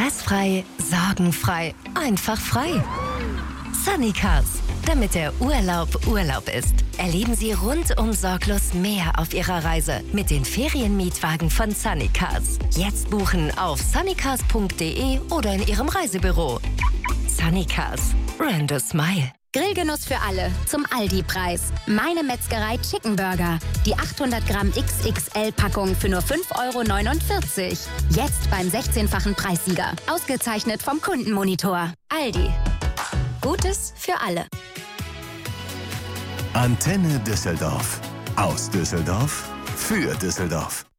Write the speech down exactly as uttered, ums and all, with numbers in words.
Stressfrei, sorgenfrei, einfach frei. Sunny Cars, damit der Urlaub Urlaub ist. Erleben Sie rundum sorglos mehr auf Ihrer Reise mit den Ferienmietwagen von Sunny Cars. Jetzt buchen auf sunnycars punkt de oder in Ihrem Reisebüro. Sunny Cars, rent a smile. Grillgenuss für alle zum Aldi-Preis. Meine Metzgerei Chicken Burger. Die achthundert Gramm X X L-Packung für nur fünf Euro neunundvierzig. Jetzt beim sechzehnfachen Preissieger. Ausgezeichnet vom Kundenmonitor. Aldi. Gutes für alle. Antenne Düsseldorf. Aus Düsseldorf für Düsseldorf.